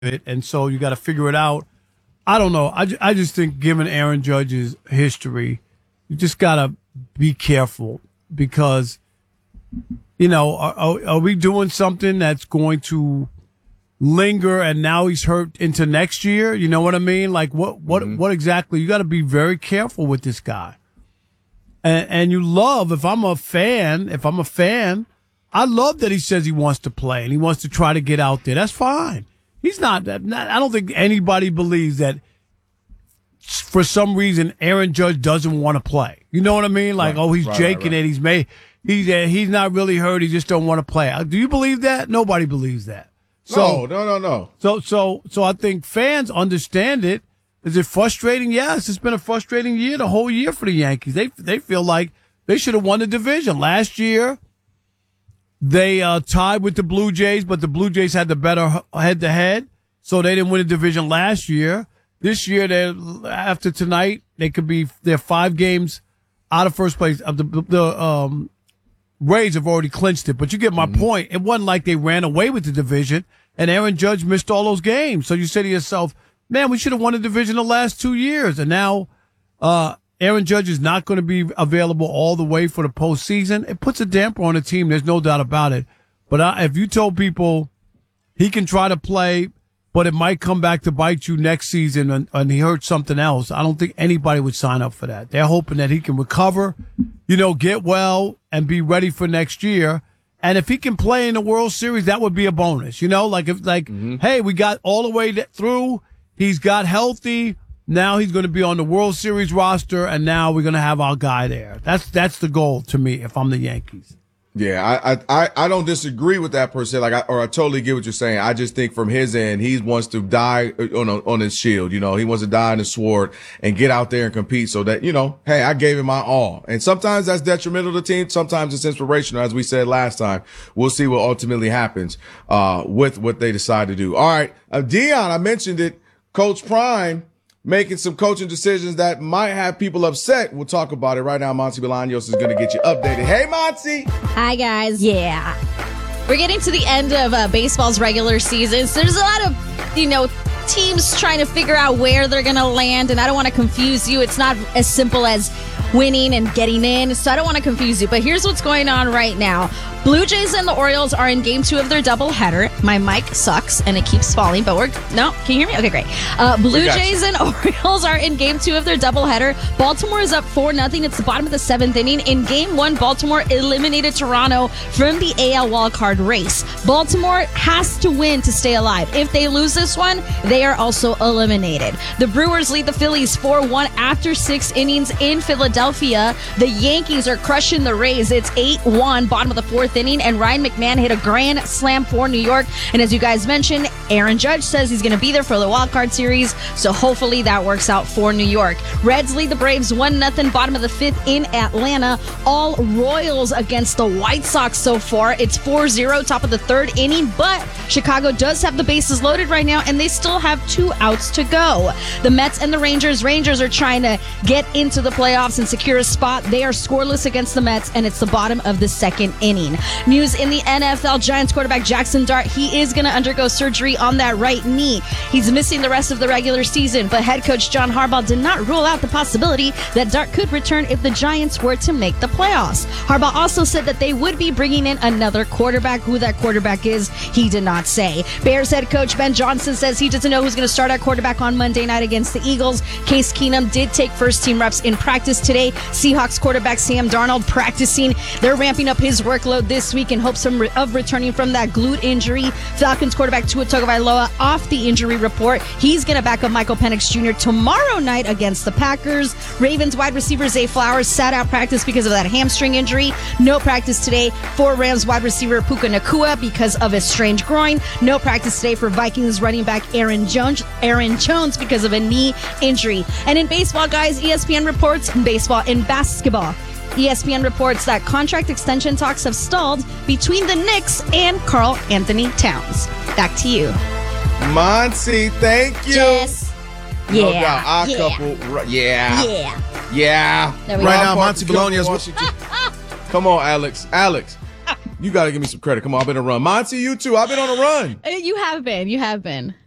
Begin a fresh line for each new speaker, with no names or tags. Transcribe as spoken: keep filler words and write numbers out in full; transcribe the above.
it, and so you got to figure it out. I don't know. I, I just think given Aaron Judge's history, you just got to be careful because, you know, are, are, are we doing something that's going to linger and now he's hurt into next year? You know what I mean? Like what, what, mm-hmm. what exactly? You got to be very careful with this guy. And, and you love, if I'm a fan, if I'm a fan, I love that he says he wants to play and he wants to try to get out there. That's fine. He's not, not, I don't think anybody believes that for some reason Aaron Judge doesn't want to play. You know what I mean? Like, right, oh, he's right, jaking right, right. it. He's made, he's, uh, he's not really hurt. He just don't want to play. Do you believe that? Nobody believes that. So,
no, no, no, no.
So, so, so I think fans understand it. Is it frustrating? Yes, it's been a frustrating year, the whole year for the Yankees. They, they feel like they should have won the division last year. They uh, tied with the Blue Jays, but the Blue Jays had the better head-to-head, so they didn't win the division last year. This year, they after tonight, they could be they're five games out of first place. Of the the um, Rays have already clinched it, but you get my mm-hmm. point. It wasn't like they ran away with the division, and Aaron Judge missed all those games. So you say to yourself, man, we should have won the division the last two years, and now uh Aaron Judge is not going to be available all the way for the postseason. It puts a damper on the team. There's no doubt about it. But I, if you told people he can try to play, but it might come back to bite you next season and, and he hurt something else, I don't think anybody would sign up for that. They're hoping that he can recover, you know, get well and be ready for next year. And if he can play in the World Series, that would be a bonus. You know, like if like, mm-hmm. hey, we got all the way through. He's got healthy. Now he's going to be on the World Series roster, and now we're going to have our guy there. That's that's the goal to me if I'm the Yankees.
Yeah, I I, I don't disagree with that per se. Like, I, or I totally get what you're saying. I just think from his end, he wants to die on a, on his shield. You know, he wants to die in his sword and get out there and compete so that, you know, hey, I gave him my all. And sometimes that's detrimental to the team. Sometimes it's inspirational, as we said last time. We'll see what ultimately happens uh with what they decide to do. All right, uh, Dion, I mentioned it. Coach Prime making some coaching decisions that might have people upset. We'll talk about it right now. Monty Bolaños is going to get you updated. Hey, Monty.
Hi, guys. Yeah. We're getting to the end of uh, baseball's regular season. So there's a lot of, you know, teams trying to figure out where they're going to land. And I don't want to confuse you. It's not as simple as winning and getting in. So I don't want to confuse you. But here's what's going on right now. Blue Jays and the Orioles are in game two of their doubleheader. My mic sucks and it keeps falling, but we're no. Can you hear me? Okay, great. Uh, Blue Jays you. and Orioles are in game two of their doubleheader. Baltimore is up four nothing. It's the bottom of the seventh inning. In game one, Baltimore eliminated Toronto from the A L wildcard race. Baltimore has to win to stay alive. If they lose this one, they are also eliminated. The Brewers lead the Phillies four one after six innings in Philadelphia. The Yankees are crushing the Rays. It's eight one, bottom of the fourth inning, and Ryan McMahon hit a grand slam for New York. And as you guys mentioned, Aaron Judge says he's going to be there for the wild card series, so hopefully that works out for New York. Reds lead the Braves one nothing, bottom of the fifth in Atlanta. All Royals against the White Sox so far. It's four zero, top of the third inning, but Chicago does have the bases loaded right now, and they still have two outs to go. The Mets and the Rangers. Rangers are trying to get into the playoffs and secure a spot. They are scoreless against the Mets, and it's the bottom of the second inning. News in the N F L, Giants quarterback Jackson Dart, he is going to undergo surgery on that right knee. He's missing the rest of the regular season, but head coach John Harbaugh did not rule out the possibility that Dart could return if the Giants were to make the playoffs. Harbaugh also said that they would be bringing in another quarterback. Who that quarterback is, he did not say. Bears head coach Ben Johnson says he doesn't know who's going to start at quarterback on Monday night against the Eagles. Case Keenum did take first team reps in practice today. Seahawks quarterback Sam Darnold practicing. They're ramping up his workload this week in hopes of returning from that glute injury. Falcons quarterback Tua Tagovailoa off the injury report. He's going to back up Michael Penix Junior tomorrow night against the Packers. Ravens wide receiver Zay Flowers sat out practice because of that hamstring injury. No practice today for Rams wide receiver Puka Nacua because of a strange groin. No practice today for Vikings running back Aaron Jones, Aaron Jones because of a knee injury. And in baseball, guys, E S P N reports baseball and basketball. E S P N reports that contract extension talks have stalled between the Knicks and Karl Anthony Towns. Back to you.
Monty, thank you.
Yes.
No
Yeah.
doubt. Our
yeah.
couple. Yeah.
Yeah.
Yeah.
There we
Right
go.
now, Monty Bolaños. Come on, Alex. Alex. You got to give me some credit. Come on, I've been on a run. Monty, you too. I've been on a run.
You have been. You have been.